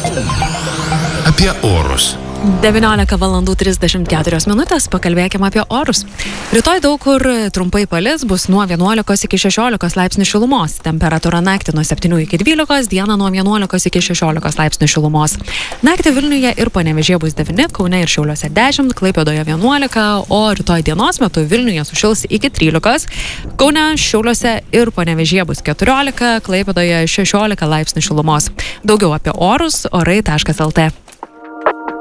Apie orus. 19 valandų 34 minutės, pakalbėkime apie orus. Rytoj daug kur trumpai palis, bus nuo 11 iki 16 laipsnių šilumos. Temperatūra naktį nuo 7 iki 12, dieną nuo 11 iki 16 laipsnių šilumos. Naktį Vilniuje ir Panevėžyje bus 9, Kaune ir Šiauliuose 10, Klaipėdoje 11, o rytoj dienos metu Vilniuje sušils iki 13, Kaune, Šiauliuose ir Panevėžyje bus 14, Klaipėdoje 16 laipsnių šilumos. Daugiau apie orus orai.lt.